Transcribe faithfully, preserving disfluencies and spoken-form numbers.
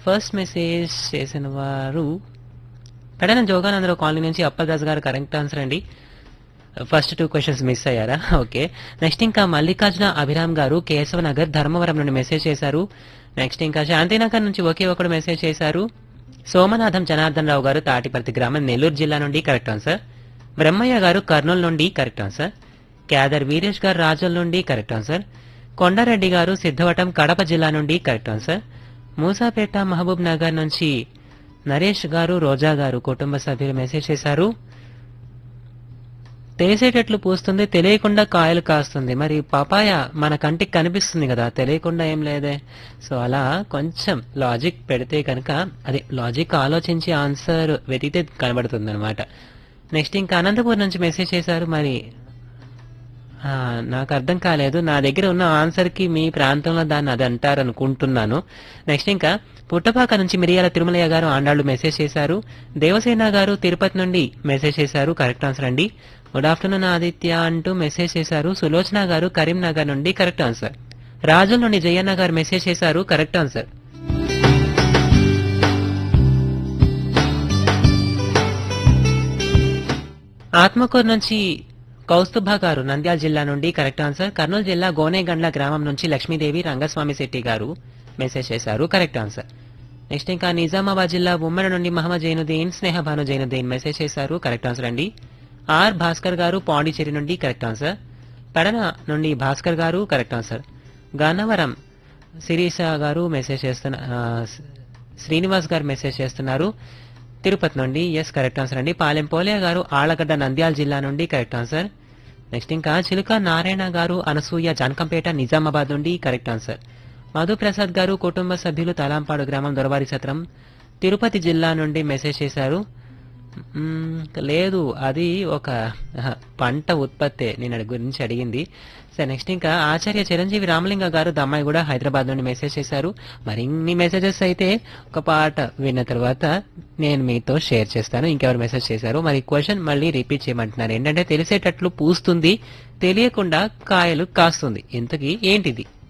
First message చేసిన వారు Pedana Jogananda Rao colony నుంచి అప్పదాస్ గారు కరెక్ట్ ఆన్సర్ అండి. ఫస్ట్ టూ క్వశ్చన్స్ మిస్ అయ్యారా? ఓకే. నెక్స్ట్ ఇంకా మల్లికార్జున అభిరామ్ గారు కేశవనగర్ ధర్మవరం నుండి మెసేజ్ చేశారు. నెక్స్ట్ ఇంకా శాంతినగర్ నుంచి ఒకే ఒకడు మెసేజ్ చేశారు. సోమనాథం జనార్దన్ రావు గారు తాటిపర్తి గ్రామం నెల్లూరు జిల్లా నుండి కరెక్ట్ ఆన్సర్. బ్రహ్మయ్య గారు కర్నూలు నుండి కరెక్ట్ ఆన్సర్. క్యాదర్ వీరేష్ గారు రాజోల్ నుండి కరెక్ట్ ఆన్సర్. కొండారెడ్డి గారు సిద్ధవటం కడప జిల్లా నుండి కరెక్ట్ ఆన్సర్. మూసాపేట మహబూబ్ నగర్ నుంచి నరేష్ గారు రోజా గారు కుటుంబ సభ్యులు మెసేజ్ చేశారు. తెలిసేటట్లు పూస్తుంది తెలియకుండా కాయలు కాస్తుంది. మరి పపాయ మన కంటికి కనిపిస్తుంది కదా, తెలియకుండా ఏం లేదే. సో అలా కొంచెం లాజిక్ పెడితే కనుక అదే లాజిక్ ఆలోచించి ఆన్సర్ వెతికితే కనబడుతుంది అనమాట. నెక్స్ట్ ఇంకా అనంతపూర్ నుంచి మెసేజ్ చేశారు. మరి ఆ, నాకు అర్థం కాలేదు. నా దగ్గర ఉన్న ఆన్సర్ కి మీ ప్రాంతంలో దాన్ని అది అంటారు అనుకుంటున్నాను. నెక్స్ట్ ఇంకా పుట్టపాక నుంచి మిరియాల తిరుమలయ్య గారు ఆండాళ్లు మెసేజ్ చేశారు. దేవసేన గారు తిరుపతి నుండి మెసేజ్ చేశారు. కరెక్ట్ ఆన్సర్ అండి. గుడ్ ఆఫ్టర్నూన్ ఆదిత్య అంటూ మెసేజ్ చేశారు. సులోచన గారు కరీంనగర్ నుండి కరెక్ట్ ఆన్సర్. రాజుల నుండి జయన్న గారు మెసేజ్ చేశారు. Correct answer. ఆత్మకూరు నుంచి కౌస్తుభ గారు నంద్యాల జిల్లా నుండి కరెక్ట్ ఆన్సర్. కర్నూలు జిల్లా గోనేగండ్ల గ్రామం నుంచి లక్ష్మీదేవి రంగస్వామి శెట్టి గారు మెసేజ్ చేశారు. Correct answer. నెక్స్ట్ ఇంకా నిజామాబాద్ జిల్లా ఉమ్మడి నుండి మహమ్మద్ జైనుద్దీన్ స్నేహభాను జైనుద్దీన్ మెసేజ్ చేశారు. కరెక్ట్ ఆన్సర్ అండి. ఆర్ భాస్కర్ గారు పాండిచేరి నుండి కరెక్ట్ ఆన్సర్. పెడన నుండి భాస్కర్ గారు కరెక్ట్ ఆన్సర్. గన్నవరం శిరీష గారు మెసేజ్ చేస్తున్న శ్రీనివాస్ గారు మెసేజ్ చేస్తున్నారు తిరుపతి నుండి. ఎస్ కరెక్ట్ ఆన్సర్ అండి. పాలెం పోలే గారు ఆళ్లగడ్డ నంద్యాల జిల్లా నుండి కరెక్ట్ ఆన్సర్. నెక్స్ట్ ఇంకా చిలుక నారాయణ గారు అనసూయ జానకంపేట నిజామాబాద్ నుండి కరెక్ట్ ఆన్సర్. మధుప్రసాద్ గారు కుటుంబ సభ్యులు తలాంపాడు గ్రామం దొరవారి సత్రం తిరుపతి జిల్లా నుండి మెసేజ్ చేశారు. లేదు, అది ఒక పంట ఉత్పత్తే నేను అడి గురించి అడిగింది. సరే నెక్స్ట్ ఇంకా ఆచార్య చిరంజీవి రామలింగ గారు దమ్మాయి కూడా హైదరాబాద్ నుండి మెసేజ్ చేశారు. మరి ఇన్ని మెసేజెస్ అయితే ఒక పాట విన్న తర్వాత నేను మీతో షేర్ చేస్తాను ఇంకెవరు మెసేజ్ చేశారు. మరి క్వశ్చన్ మళ్ళీ రిపీట్ చేయమంటున్నారు. ఏంటంటే తెలిసేటట్లు పూస్తుంది తెలియకుండా కాయలు కాస్తుంది. ఇంతకీ ఏంటిది?